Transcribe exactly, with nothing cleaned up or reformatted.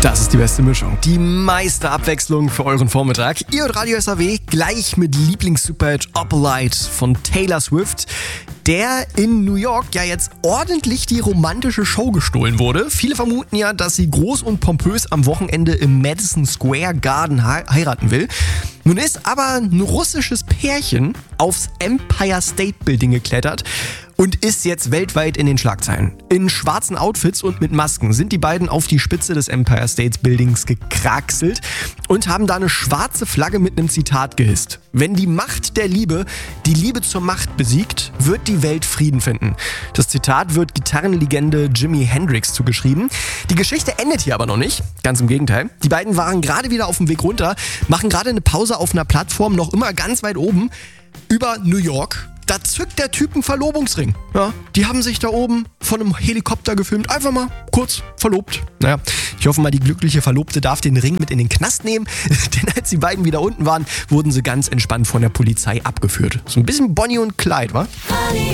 Das ist die beste Mischung. Die meiste Abwechslung für euren Vormittag. Ihr und Radio S A W gleich mit Lieblings-Superhit Opalite von Taylor Swift, der in New York ja jetzt ordentlich die romantische Show gestohlen wurde. Viele vermuten ja, dass sie groß und pompös am Wochenende im Madison Square Garden heiraten will. Nun ist aber ein russisches Pärchen aufs Empire State Building geklettert und ist jetzt weltweit in den Schlagzeilen. In schwarzen Outfits und mit Masken sind die beiden auf die Spitze des Empire State Buildings gekraxelt und haben da eine schwarze Flagge mit einem Zitat gehisst. Wenn die Macht der Liebe die Liebe zur Macht besiegt, wird die Welt Frieden finden. Das Zitat wird Gitarrenlegende Jimi Hendrix zugeschrieben. Die Geschichte endet hier aber noch nicht. Ganz im Gegenteil. Die beiden waren gerade wieder auf dem Weg runter, machen gerade eine Pause auf einer Plattform, noch immer ganz weit oben, über New York. Da zückt der Typ einen Verlobungsring. Ja, die haben sich da oben von einem Helikopter gefilmt. Einfach mal kurz verlobt. Naja, ich hoffe mal, die glückliche Verlobte darf den Ring mit in den Knast nehmen. Denn als die beiden wieder unten waren, wurden sie ganz entspannt von der Polizei abgeführt. So ein bisschen Bonnie und Clyde, wa?